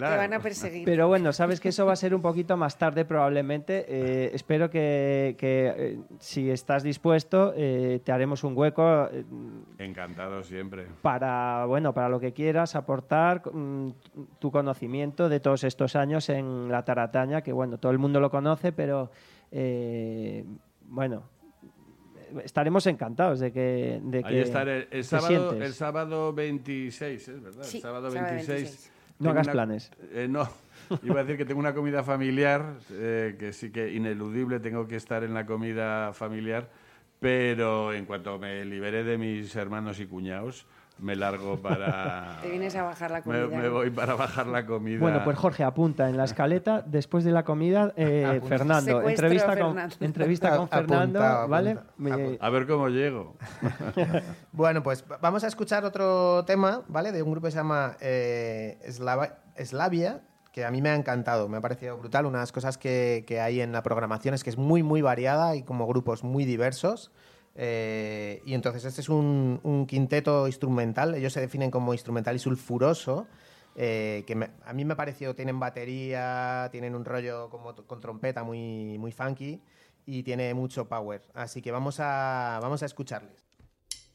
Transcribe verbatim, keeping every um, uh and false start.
bailar. Te van a perseguir. Pero bueno, sabes que eso va a ser un poquito más tarde probablemente. Eh, espero que, que eh, si estás dispuesto, eh, te haremos un hueco. Eh, Encantado siempre. Para, bueno, para lo que quieras aportar, mm, tu conocimiento de todos estos años en la tarataña, que bueno, todo el mundo lo conoce, pero eh, bueno, estaremos encantados de que, de Ahí que estaré el, te sábado, sientes. el sábado veintiséis, ¿es verdad? Sí, el sábado sábado veintiséis. veintiséis. No Tengo hagas una- planes. eh, no, iba a decir que tengo una comida familiar, eh, que sí que ineludible, tengo que estar en la comida familiar, pero en cuanto me libere de mis hermanos y cuñados, me largo para... Te vienes a bajar la me, comida. me voy para bajar la comida. Bueno, pues Jorge, apunta en la escaleta, después de la comida, eh, Apunta. Fernando, Secuestro, entrevista con, Fernando. entrevista con Apunta, Fernando, apunta, ¿vale? apunta. Me- A ver cómo llego. Bueno, pues vamos a escuchar otro tema, ¿vale? De un grupo que se llama eh, Slava- Slavia, que a mí me ha encantado, me ha parecido brutal. Una de las cosas que, que hay en la programación es que es muy, muy variada y como grupos muy diversos. Eh, y entonces este es un, un quinteto instrumental, ellos se definen como instrumental y sulfuroso, eh, que me- a mí me pareció, tienen batería, tienen un rollo como t- con trompeta muy, muy funky y tiene mucho power. Así que vamos a, vamos a escucharles.